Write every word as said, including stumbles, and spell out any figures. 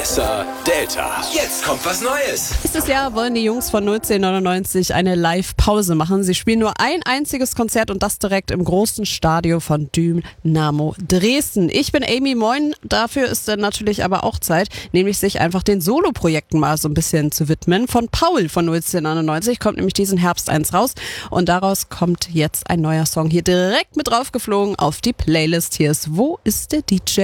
Delta. Jetzt kommt was Neues. Nächstes Jahr wollen die Jungs von null zehn neunundneunzig eine Live-Pause machen. Sie spielen nur ein einziges Konzert und das direkt im großen Stadion von Dynamo Dresden. Ich bin Amy, moin. Dafür ist dann natürlich aber auch Zeit, nämlich sich einfach den Solo-Projekten mal so ein bisschen zu widmen. Von Paul von null zehn neunundneunzig kommt nämlich diesen Herbst eins raus und daraus kommt jetzt ein neuer Song hier direkt mit draufgeflogen auf die Playlist. Hier ist Wo ist der D J?